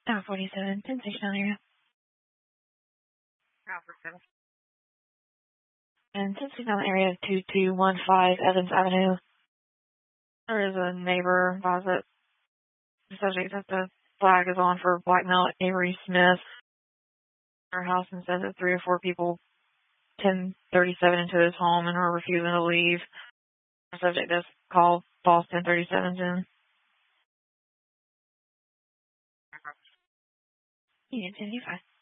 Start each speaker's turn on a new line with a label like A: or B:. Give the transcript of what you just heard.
A: Tower 47, 1069 area.
B: Tower 47.
A: And 1069 area 2215 Evans Avenue. There is a neighbor closet. The subject that the flag is on for blackmail Avery Smith. Her house and says that 3 or 4 people 1037 into his home and are refusing to leave. The subject does call false 1037s in. Yeah, 1085.